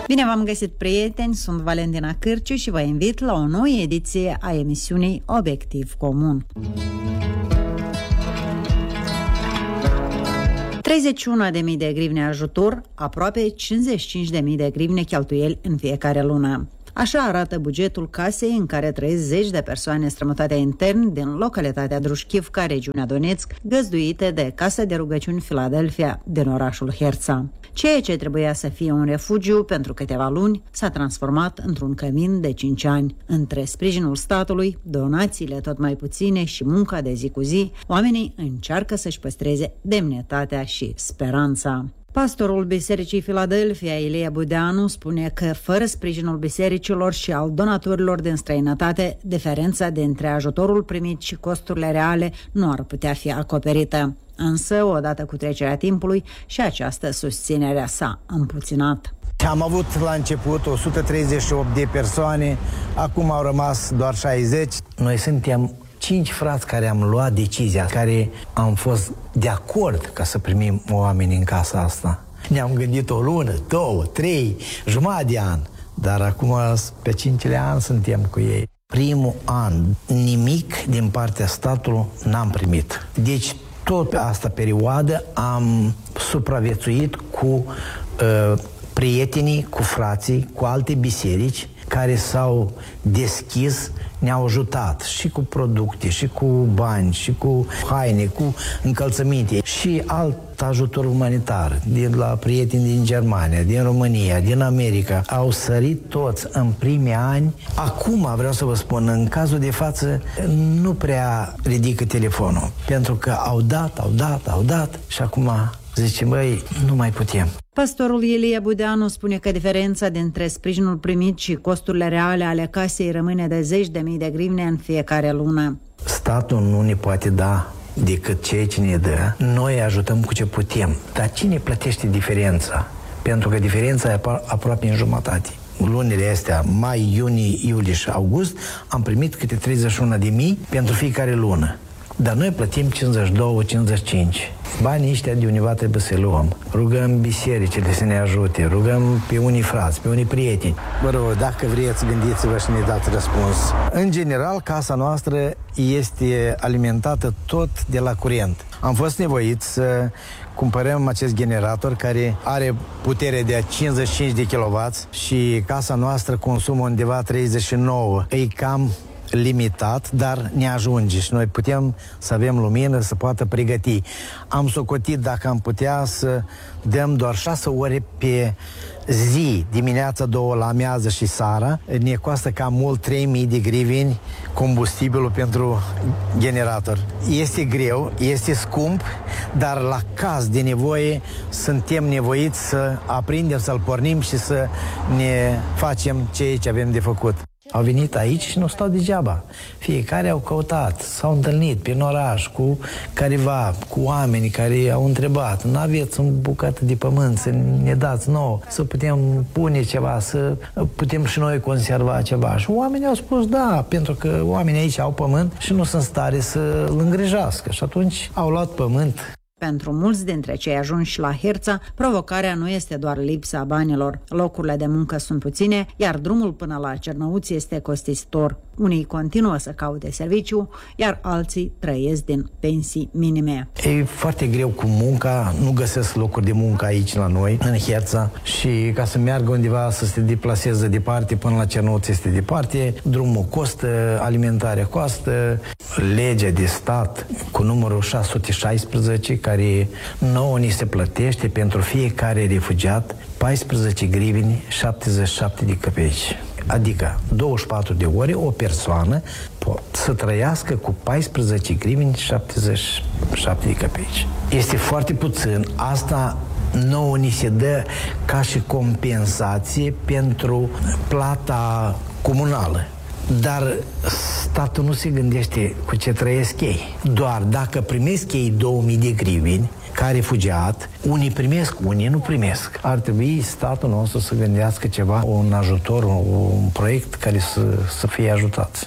Bine v-am găsit, prieteni, sunt Valentina Cârciu și vă invit la o nouă ediție a emisiunii Obiectiv Comun. 31.000 de grivne ajutor, aproape 55.000 de grivne cheltuieli în fiecare lună. Așa arată bugetul casei în care trăiesc zeci de persoane strămutate intern din localitatea Drușchivca, regiunea Donetsk, găzduite de Casa de Rugăciuni Filadelfia din orașul Herța. Ceea ce trebuia să fie un refugiu pentru câteva luni s-a transformat într-un cămin de 5 ani. Între sprijinul statului, donațiile tot mai puține și munca de zi cu zi, oamenii încearcă să-și păstreze demnitatea și speranța. Pastorul Bisericii Filadelfia, Ilie Budeanu, spune că fără sprijinul bisericilor și al donatorilor din străinătate, diferența dintre ajutorul primit și costurile reale nu ar putea fi acoperită. Însă, odată cu trecerea timpului, și această susținere s-a împuținat. Am avut la început 138 de persoane, acum au rămas doar 60. Noi suntem 5 frați care am luat decizia, care am fost de acord ca să primim oameni în casa asta. Ne-am gândit o lună, 2, 3, jumătate de an, dar acum pe 5-lea an suntem cu ei. Primul an, nimic din partea statului n-am primit. Deci, tot pe asta perioadă am supraviețuit cu prietenii, cu frații, cu alte biserici care s-au deschis, ne-au ajutat și cu producte, și cu bani, și cu haine, cu încălțăminte și alt ajutor umanitar de la prieteni din Germania, din România, din America. Au sărit toți în primii ani. Acum vreau să vă spun, în cazul de față nu prea ridică telefonul, pentru că au dat și acum zice, băi, nu mai putem. Pastorul Ilie Budeanu spune că diferența dintre sprijinul primit și costurile reale ale casei rămâne de zeci de mii de grivne în fiecare lună. Statul nu ne poate da decât ceea ce ne dă. Noi ajutăm cu ce putem. Dar cine plătește diferența? Pentru că diferența e aproape în jumătate. Lunile astea, mai, iunie, iulie și august, am primit câte 31.000 pentru fiecare lună. Dar noi plătim 52-55. Banii ăștia de undeva trebuie să luăm. Rugăm bisericile să ne ajute, rugăm pe unii frați, pe unii prieteni. Vă rog, dacă vreți, gândiți-vă și ne dați răspuns. În general, casa noastră este alimentată tot de la curent. Am fost nevoiți să cumpărăm acest generator care are putere de 55 de kW și casa noastră consumă undeva 39. E cam limitat, dar ne ajunge și noi putem să avem lumină, să poată pregăti. Am socotit dacă am putea să dăm doar 6 ore pe zi, dimineața 2 la amiază și seara, ne costă cam mult 3.000 de grivini combustibilul pentru generator. Este greu, este scump, dar la caz de nevoie suntem nevoiți să aprindem, să-l pornim și să ne facem ceea ce avem de făcut. Au venit aici și nu stau degeaba. Fiecare au căutat, s-au întâlnit prin oraș cu careva, cu oameni care au întrebat, nu aveți un bucată de pământ să ne dați nouă, să putem pune ceva, să putem și noi conserva ceva. Și oamenii au spus da, pentru că oamenii aici au pământ și nu sunt stare să-l îngrijească. Și atunci au luat pământ. Pentru mulți dintre cei ajunși la Herța, provocarea nu este doar lipsa banilor. Locurile de muncă sunt puține, iar drumul până la Cernăuți este costisitor. Unii continuă să caute serviciu, iar alții trăiesc din pensii minime. E foarte greu cu munca, nu găsesc locuri de muncă aici la noi, în Herța, și ca să meargă undeva să se deplaseze departe, până la Cernăuți este departe, drumul costă, alimentarea costă, legea de stat cu numărul 616, care nouă ni se plătește pentru fiecare refugiat 14 grivini 77 de căpeci. Adică 24 de ore o persoană să trăiască cu 14 grivini 77 de căpeci. Este foarte puțin. Asta nouă ni se dă ca și compensație pentru plata comunală. Dar statul nu se gândește cu ce trăiesc ei. Doar dacă primesc ei 2000 de grivini ca refugiat, unii primesc, unii nu primesc. Ar trebui statul nostru să gândească ceva, un ajutor, un proiect care să fie ajutați.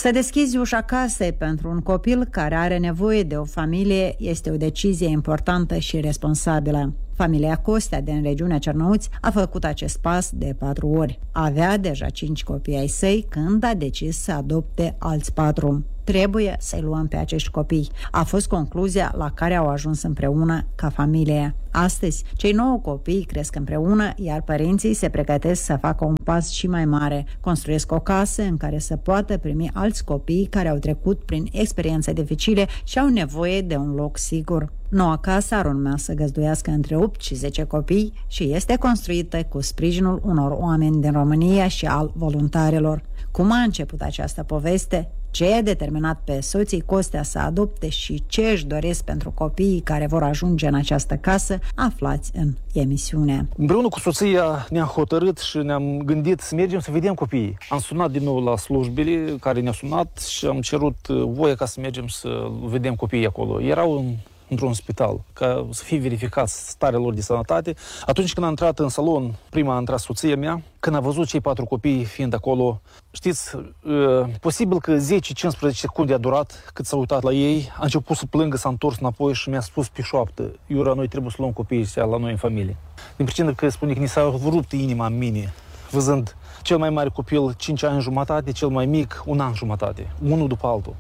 Să deschizi ușa casei pentru un copil care are nevoie de o familie este o decizie importantă și responsabilă. Familia Costea din regiunea Cernăuți a făcut acest pas de 4 ori. Avea deja 5 copii ai săi când a decis să adopte alți 4. Trebuie să-i luăm pe acești copii. A fost concluzia la care au ajuns împreună ca familie. Astăzi, cei 9 copii cresc împreună, iar părinții se pregătesc să facă un pas și mai mare. Construiesc o casă în care să poată primi alți copii care au trecut prin experiențe dificile și au nevoie de un loc sigur. Noua casă ar urma să găzduiască între 8 și 10 copii și este construită cu sprijinul unor oameni din România și al voluntarilor. Cum a început această poveste? Ce a determinat pe soții Costea să adopte și ce își doresc pentru copiii care vor ajunge în această casă, aflați în emisiune. Împreună cu soția ne-am hotărât și ne-am gândit să mergem să vedem copiii. Am sunat din nou la slujbele care ne-au sunat și am cerut voie ca să mergem să vedem copiii acolo. Erau într-un spital, ca să fie verificați starea lor de sănătate. Atunci când a intrat în salon, prima a intrat soția mea, când a văzut cei 4 copii fiind acolo, știți, posibil că 10-15 secunde a durat cât s-a uitat la ei, a început să plângă, s-a întors înapoi și mi-a spus pe șoaptă: Iura, noi trebuie să luăm copiii ăștia la noi în familie. Din pricină că spune că ni s-a rupt inima în mine, văzând cel mai mare copil 5 ani jumătate, cel mai mic 1 an jumătate, unul după altul.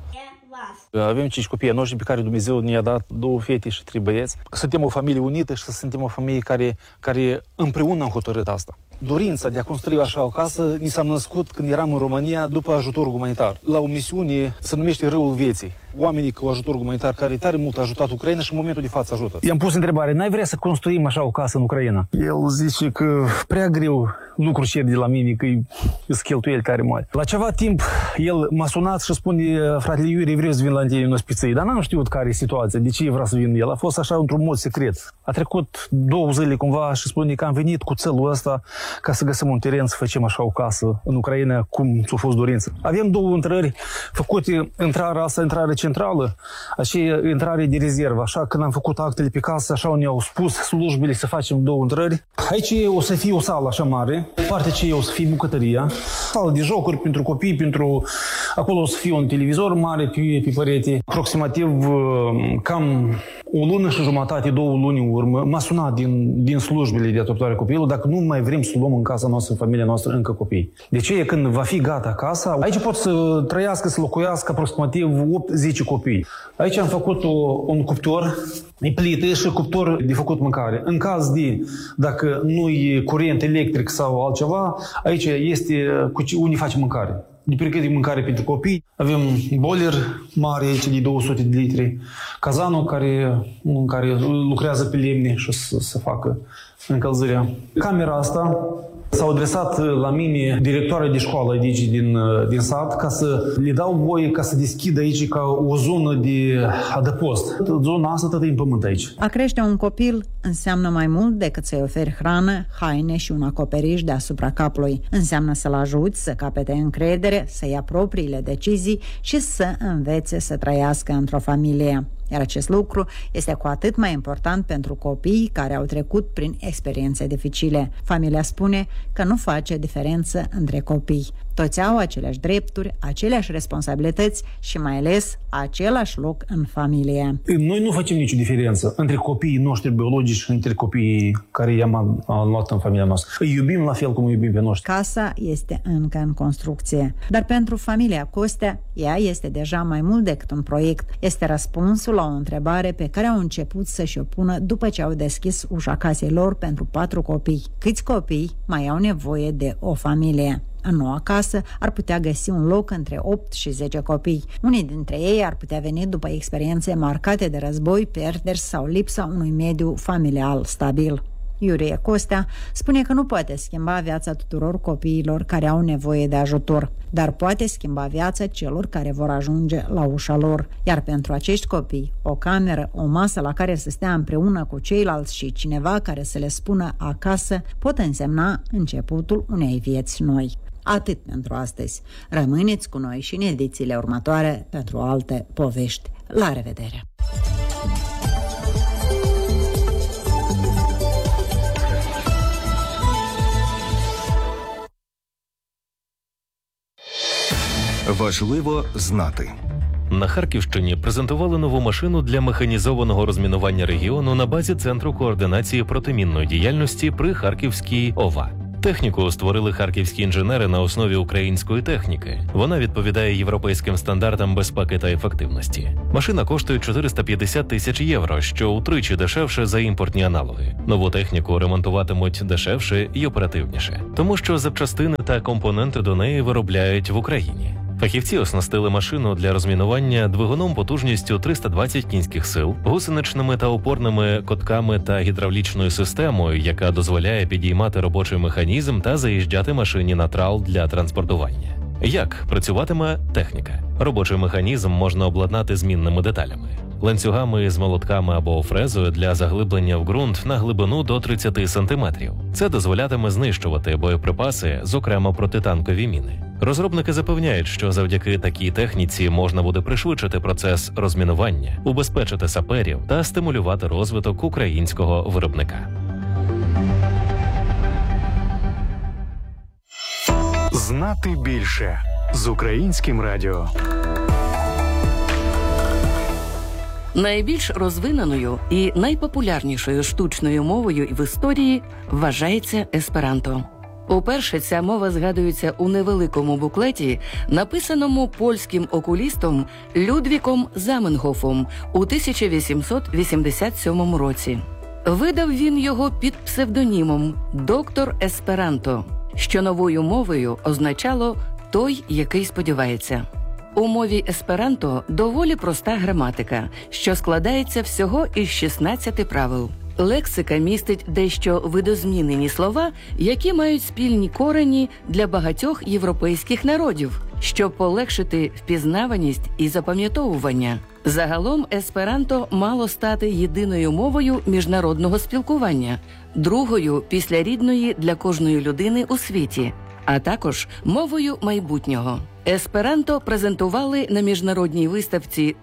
Avem 5 copii ai noștri pe care Dumnezeu ne-a dat 2 fete și 3 băieți. Suntem o familie unită și suntem o familie care împreună am hotărât asta. Dorința de a construi așa o casă ni s-a născut când eram în România după ajutorul umanitar. La o misiune se numește Râul Vieții. Oamenii cu ajutor umanitar care tare mult a ajutat Ucraina și în momentul de față ajută. I-am pus întrebare: n-ai vrea să construim așa o casă în Ucraina? El zice că prea greu lucru cer de la mine, că sunt cheltuieli tare mari. La ceva timp el m-a sunat și spune: fratele Iurie, vreau să vin la tine în ospiție. Dar n-am știut care e situația, de ce vrea să vin el. A fost așa într-un mod secret. A trecut 2 zile cumva și spune că am venit cu țelul ăsta ca să găsim un teren să facem așa o casă în Ucraina, cum ți-a fost dorință. Avem 2 intrări făcute, intrarea asta, intrare centrală, aceea intrare de rezervă. Așa, când am făcut actele pe casă, așa ne-au spus slujbele să facem 2 intrări. Aici o să fie o sală așa mare, partea aceea o să fie bucătăria, sală de jocuri pentru copii, acolo o să fie un televizor mare pe perete. Aproximativ cam 1 lună și jumătate, 2 luni în urmă, m-a sunat din slujbele de adoptare copilului dacă nu mai vrem să luăm în casa noastră, în familia noastră, încă copii. De ce când va fi gata casa, aici pot să trăiască, să locuiască aproximativ 8-10 copii. Aici am făcut un cuptor, e plită și cuptor de făcut mâncare. În caz de, dacă nu e curent electric sau altceva, aici este unde face mâncare. De pregătit mâncare pentru copii. Avem boiler mare aici de 200 de litri, cazanul în care lucrează pe lemne și să facă încălzirea. Camera asta s-au adresat la mine directoarea de școală de aici din sat ca să le dau voie ca să deschidă aici ca o zonă de adăpost. Zona asta tot e în pământ aici. A crește un copil înseamnă mai mult decât să-i oferi hrană, haine și un acoperiș deasupra capului. Înseamnă să-l ajuți să capete încredere, să ia propriile decizii și să învețe să trăiască într-o familie. Iar acest lucru este cu atât mai important pentru copiii care au trecut prin experiențe dificile. Familia spune că nu face diferență între copii. Toți au aceleași drepturi, aceleași responsabilități și mai ales același loc în familie. Noi nu facem nicio diferență între copiii noștri biologici și între copiii care i-am luat în familia noastră. Îi iubim la fel cum îi iubim pe noștri. Casa este încă în construcție, dar pentru familia Costea, ea este deja mai mult decât un proiect. Este răspunsul la o întrebare pe care au început să-și o pună după ce au deschis ușa casei lor pentru 4 copii. Câți copii mai au nevoie de o familie? În noua casă ar putea găsi un loc între 8 și 10 copii. Unii dintre ei ar putea veni după experiențe marcate de război, pierderi sau lipsa unui mediu familial stabil. Iurie Costea spune că nu poate schimba viața tuturor copiilor care au nevoie de ajutor, dar poate schimba viața celor care vor ajunge la ușa lor. Iar pentru acești copii, o cameră, o masă la care să stea împreună cu ceilalți și cineva care să le spună acasă pot însemna începutul unei vieți noi. Atât pentru astăzi. Rămâneți cu noi și în edițiile următoare pentru alte povești. La revedere! Важливо знати. На Харківщині презентували нову машину для механізованого розмінування регіону на базі Центру координації протимінної діяльності при Харківській ОВА. Техніку створили харківські інженери на основі української техніки. Вона відповідає європейським стандартам безпеки та ефективності. Машина коштує 450 тисяч євро, що утричі дешевше за імпортні аналоги. Нову техніку ремонтуватимуть дешевше і оперативніше, тому що запчастини та компоненти до неї виробляють в Україні. Фахівці оснастили машину для розмінування двигуном потужністю 320 кінських сил, гусеничними та опорними котками та гідравлічною системою, яка дозволяє підіймати робочий механізм та заїжджати машині на трал для транспортування. Як працюватиме техніка? Робочий механізм можна обладнати змінними деталями. Ланцюгами з молотками або фрезою для заглиблення в ґрунт на глибину до 30 см. Це дозволятиме знищувати боєприпаси, зокрема протитанкові міни. Розробники запевняють, що завдяки такій техніці можна буде пришвидшити процес розмінування, убезпечити саперів та стимулювати розвиток українського виробника. Знати більше з Українським радіо. Найбільш розвиненою і найпопулярнішою штучною мовою в історії вважається есперанто. Уперше ця мова згадується у невеликому буклеті, написаному польським окулістом Людвіком Заменгофом у 1887 році. Видав він його під псевдонімом «Доктор Есперанто», що новою мовою означало «той, який сподівається». У мові есперанто доволі проста граматика, що складається всього із 16 правил. Лексика містить дещо видозмінені слова, які мають спільні корені для багатьох європейських народів, щоб полегшити впізнаваність і запам'ятовування. Загалом есперанто мало стати єдиною мовою міжнародного спілкування, другою після рідної для кожної людини у світі, а також мовою майбутнього. Есперанто презентували на міжнародній виставці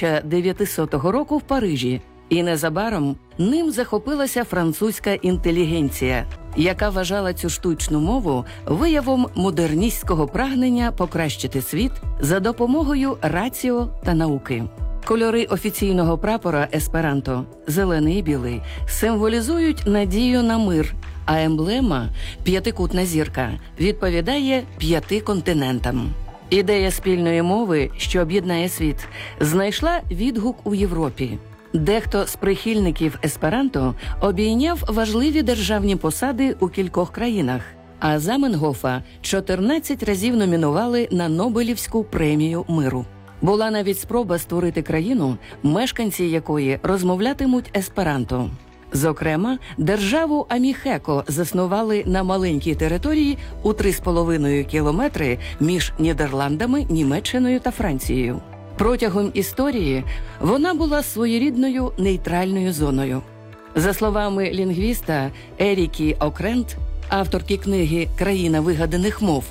1900 року в Парижі, і незабаром ним захопилася французька інтелігенція, яка вважала цю штучну мову виявом модерністського прагнення покращити світ за допомогою раціо та науки. Кольори офіційного прапора есперанто – зелений і білий – символізують надію на мир, а емблема – п'ятикутна зірка – відповідає 5 континентам. Ідея спільної мови, що об'єднає світ, знайшла відгук у Європі. Дехто з прихильників есперанто обійняв важливі державні посади у кількох країнах, а Заменгофа 14 разів номінували на Нобелівську премію миру. Була навіть спроба створити країну, мешканці якої розмовлятимуть есперанто. Зокрема, державу Аміхеко заснували на маленькій території у 3,5 кілометри між Нідерландами, Німеччиною та Францією. Протягом історії вона була своєрідною нейтральною зоною. За словами лінгвіста Еріки Окрент, авторки книги «Країна вигаданих мов»,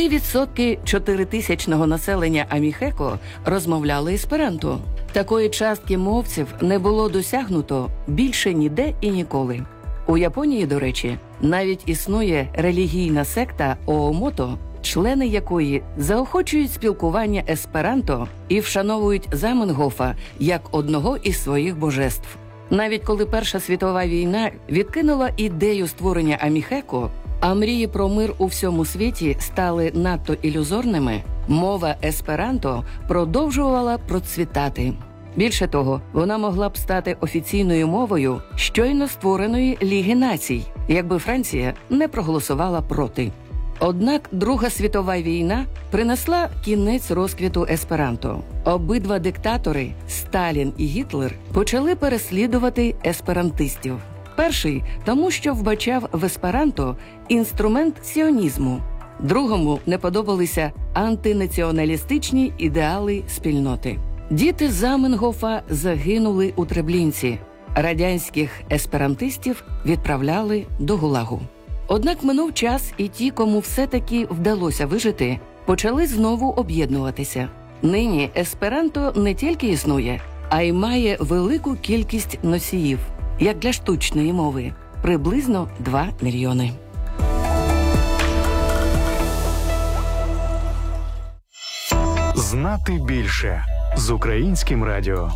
3% 4000-го населення Аміхеко розмовляли есперанто. Такої частки мовців не було досягнуто більше ніде і ніколи. У Японії, до речі, навіть існує релігійна секта Оомото, члени якої заохочують спілкування есперанто і вшановують Заменгофа як одного із своїх божеств. Навіть коли Перша світова війна відкинула ідею створення Аміхеко, а мрії про мир у всьому світі стали надто ілюзорними, мова есперанто продовжувала процвітати. Більше того, вона могла б стати офіційною мовою щойно створеної Ліги націй, якби Франція не проголосувала проти. Однак Друга світова війна принесла кінець розквіту есперанто. Обидва диктатори, Сталін і Гітлер, почали переслідувати есперантистів. Перший – тому, що вбачав в есперанто інструмент сіонізму. Другому не подобалися антинаціоналістичні ідеали спільноти. Діти Заменгофа загинули у Треблінці. Радянських есперантистів відправляли до ГУЛАГу. Однак минув час, і ті, кому все-таки вдалося вижити, почали знову об'єднуватися. Нині есперанто не тільки існує, а й має велику кількість носіїв, як для штучної мови – приблизно 2 мільйони. Знати більше з Українським радіо.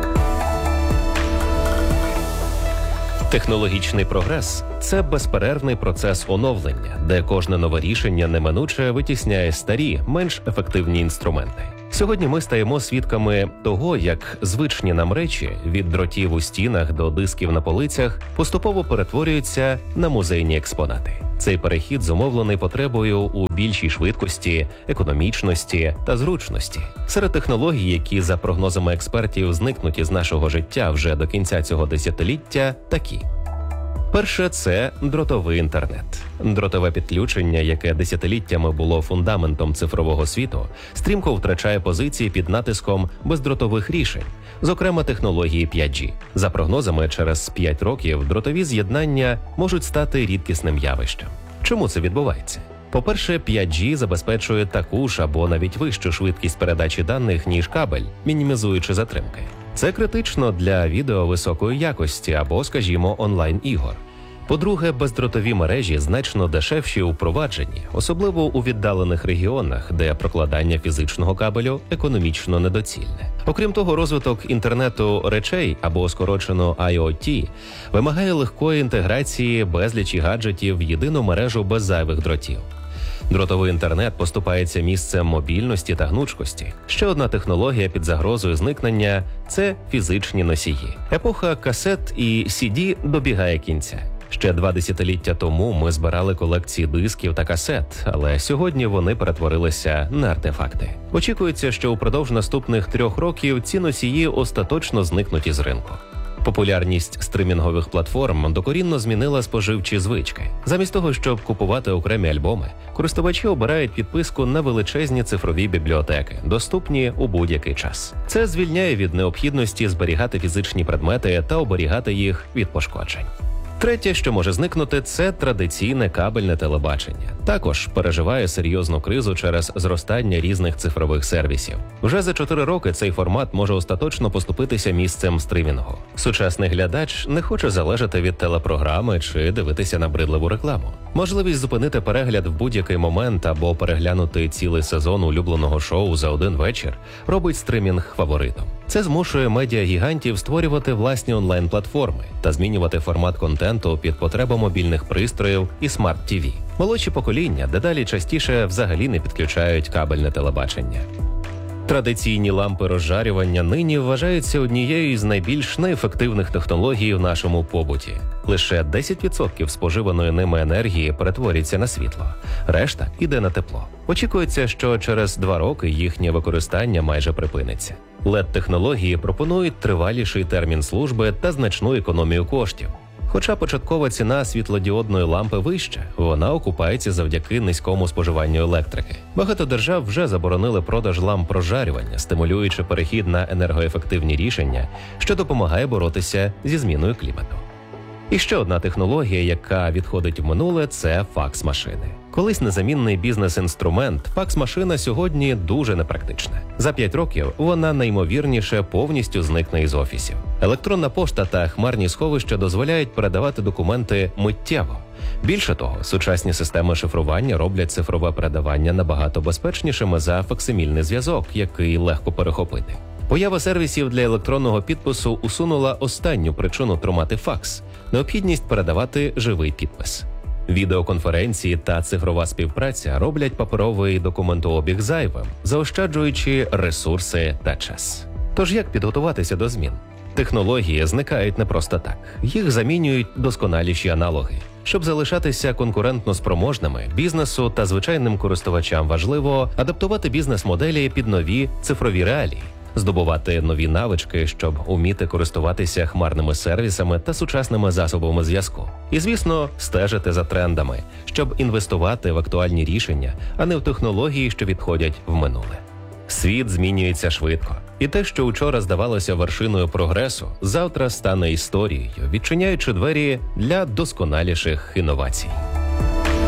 Технологічний прогрес – це безперервний процес оновлення, де кожне нове рішення неминуче витісняє старі, менш ефективні інструменти. Сьогодні ми стаємо свідками того, як звичні нам речі від дротів у стінах до дисків на полицях поступово перетворюються на музейні експонати. Цей перехід зумовлений потребою у більшій швидкості, економічності та зручності. Серед технологій, які за прогнозами експертів зникнуть із нашого життя вже до кінця цього десятиліття, такі. Перше – це дротовий інтернет. Дротове підключення, яке десятиліттями було фундаментом цифрового світу, стрімко втрачає позиції під натиском бездротових рішень, зокрема технології 5G. За прогнозами, через 5 років дротові з'єднання можуть стати рідкісним явищем. Чому це відбувається? По-перше, 5G забезпечує таку ж або навіть вищу швидкість передачі даних, ніж кабель, мінімізуючи затримки. Це критично для відео високої якості або, скажімо, онлайн-ігор. По-друге, бездротові мережі значно дешевші у впровадженні, особливо у віддалених регіонах, де прокладання фізичного кабелю економічно недоцільне. Окрім того, розвиток інтернету речей, або скорочено IoT, вимагає легкої інтеграції безлічі гаджетів в єдину мережу без зайвих дротів. Дротовий інтернет поступається місцем мобільності та гнучкості. Ще одна технологія під загрозою зникнення – це фізичні носії. Епоха касет і CD добігає кінця. Ще 2 десятиліття тому ми збирали колекції дисків та касет, але сьогодні вони перетворилися на артефакти. Очікується, що упродовж наступних 3 років ці носії остаточно зникнуть із ринку. Популярність стримінгових платформ докорінно змінила споживчі звички. Замість того, щоб купувати окремі альбоми, користувачі обирають підписку на величезні цифрові бібліотеки, доступні у будь-який час. Це звільняє від необхідності зберігати фізичні предмети та оберігати їх від пошкоджень. Третє, що може зникнути, це традиційне кабельне телебачення. Також переживає серйозну кризу через зростання різних цифрових сервісів. Вже за 4 роки цей формат може остаточно поступитися місцем стримінгу. Сучасний глядач не хоче залежати від телепрограми чи дивитися набридливу рекламу. Можливість зупинити перегляд в будь-який момент або переглянути цілий сезон улюбленого шоу за один вечір робить стримінг фаворитом. Це змушує медіагігантів створювати власні онлайн-платформи та змінювати формат контенту під потреби мобільних пристроїв і смарт-ТВ. Молодші покоління дедалі частіше взагалі не підключають кабельне телебачення. Традиційні лампи розжарювання нині вважаються однією із найбільш неефективних технологій в нашому побуті. Лише 10% споживаної ними енергії перетворюється на світло, решта йде на тепло. Очікується, що через 2 роки їхнє використання майже припиниться. LED-технології пропонують триваліший термін служби та значну економію коштів. Хоча початкова ціна світлодіодної лампи вища, вона окупається завдяки низькому споживанню електрики. Багато держав вже заборонили продаж ламп розжарювання, стимулюючи перехід на енергоефективні рішення, що допомагає боротися зі зміною клімату. І ще одна технологія, яка відходить в минуле – це факс-машини. Колись незамінний бізнес-інструмент, факс-машина сьогодні дуже непрактична. За 5 років вона найімовірніше повністю зникне із офісів. Електронна пошта та хмарні сховища дозволяють передавати документи миттєво. Більше того, сучасні системи шифрування роблять цифрове передавання набагато безпечнішими за факсимільний зв'язок, який легко перехопити. Поява сервісів для електронного підпису усунула останню причину тримати факс – необхідність передавати живий підпис. Відеоконференції та цифрова співпраця роблять паперовий документообіг зайвим, заощаджуючи ресурси та час. Тож як підготуватися до змін? Технології зникають не просто так. Їх замінюють досконаліші аналоги. Щоб залишатися конкурентно спроможними, бізнесу та звичайним користувачам важливо адаптувати бізнес-моделі під нові цифрові реалії, здобувати нові навички, щоб уміти користуватися хмарними сервісами та сучасними засобами зв'язку. І, звісно, стежити за трендами, щоб інвестувати в актуальні рішення, а не в технології, що відходять в минуле. Світ змінюється швидко. І те, що учора здавалося вершиною прогресу, завтра стане історією, відчиняючи двері для досконаліших інновацій.